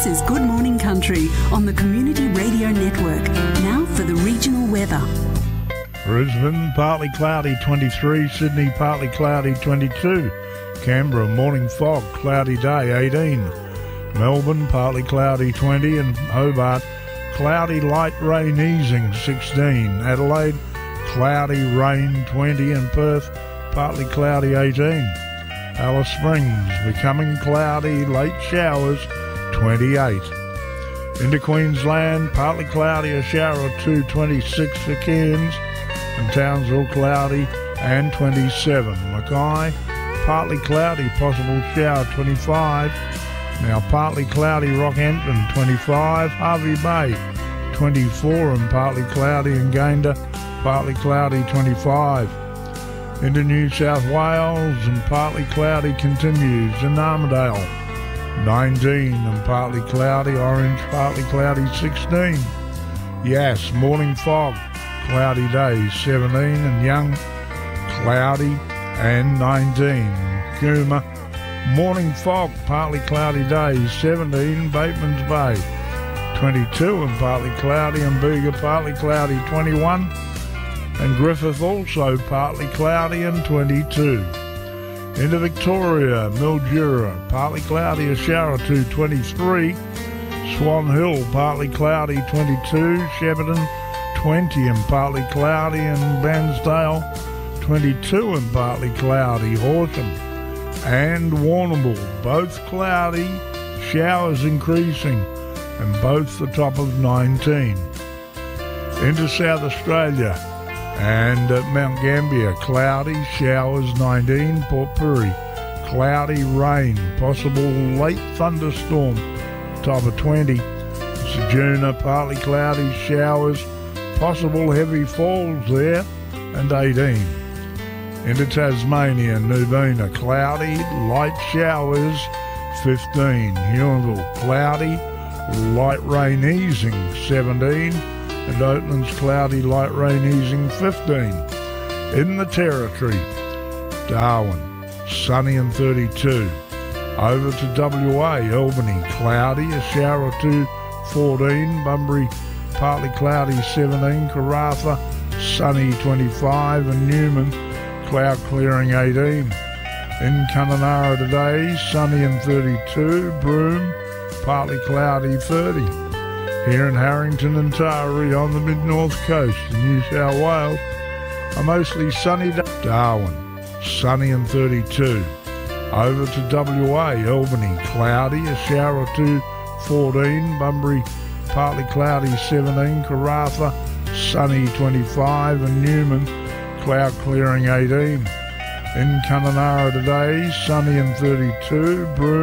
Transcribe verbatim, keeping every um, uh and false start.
is Good Morning Country on the Community Radio Network. Now for the regional weather. Brisbane, partly cloudy, twenty-three. Sydney, partly cloudy, twenty-two. Canberra, morning fog, cloudy day, eighteen. Melbourne, partly cloudy, twenty. And Hobart, cloudy, light rain easing, sixteen. Adelaide, cloudy, rain, twenty. And Perth, partly cloudy, eighteen. Alice Springs, becoming cloudy, late showers, twenty-eight. Into Queensland, partly cloudy, a shower or two, twenty-six for Cairns. And Townsville, cloudy, and twenty-seven. Mackay, partly cloudy, possible shower, twenty-five. Now partly cloudy, Rockhampton, twenty-five. Harvey Bay, twenty-four, and partly cloudy. And Gayndah, partly cloudy, twenty-five. Into New South Wales, and partly cloudy continues. In Armidale, nineteen, and partly cloudy. Orange, partly cloudy, sixteen. Yass, morning fog, cloudy day, seventeen. And Young, cloudy, and nineteen. Cooma, morning fog, partly cloudy day, seventeen. Bateman's Bay, twenty-two, and partly cloudy. And Bega, partly cloudy, twenty-one. And Griffith also partly cloudy and twenty-two. Into Victoria, Mildura, partly cloudy, a shower or two, twenty-three. Swan Hill, partly cloudy, twenty-two. Shepparton, twenty, and partly cloudy. And Bairnsdale, twenty-two, and partly cloudy. Horsham and Warrnambool, both cloudy, showers increasing, and both the top of nineteen. Into South Australia, and at Mount Gambier, cloudy, showers, nineteen. Port Pirie, cloudy, rain, possible late thunderstorm, top of twenty. Ceduna, partly cloudy, showers, possible heavy falls there, and eighteen. Into Tasmania, Nubina, cloudy, light showers, fifteen. Huonville, cloudy, light rain easing, seventeen. And Oatlands, cloudy, light rain easing, fifteen. In the Territory, Darwin, sunny and thirty-two. Over to W A, Albany, cloudy, a shower or two, fourteen. Bunbury, partly cloudy, seventeen. Karratha, sunny, twenty-five. And Newman, cloud clearing, eighteen. In Kununurra today, sunny and thirty-two. Broome, partly cloudy, thirty. Here in Harrington and Taree on the mid-north coast in New South Wales, a mostly sunny day. Darwin, sunny and thirty-two. Over to W A, Albany, cloudy, a shower or two, fourteen. Bunbury, partly cloudy, seventeen. Karratha, sunny, twenty-five. And Newman, cloud clearing, eighteen. In Kununurra today, sunny and thirty-two. Broome,